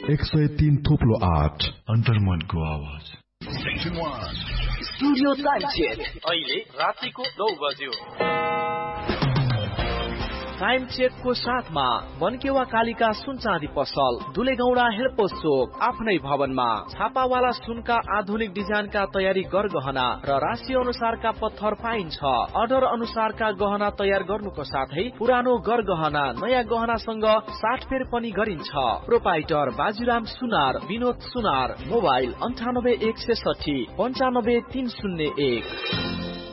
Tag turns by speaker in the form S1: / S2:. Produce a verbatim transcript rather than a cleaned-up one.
S1: एक सय तीन थोप्लो आठ
S2: अन्तर्मनको आवाज।
S3: स्टुडियो टाइम चेक अहिले रातिको नौ बज्यो। टाइम चेक को साथमा बनकेवा कालिका सुन चाँदी पसल, दुलेगौडा हेल्पोस चोक, आफ्नै भवनमा छापावाला सुनका आधुनिक डिजाइनका तयारी गरगहना र राशि अनुसारका पत्थर पाइन्छ। अर्डर अनुसारका गहना तयार गर्नुको साथै पुरानो गरगहना नयाँ गहनासँग साटफेर पनि गरिन्छ। प्रोपाइटर बाजुराम सुनार, विनोद सुनार, मोबाइल अन्ठानब्बे एक सय साठी पञ्चानब्बे तीन शून्य एक।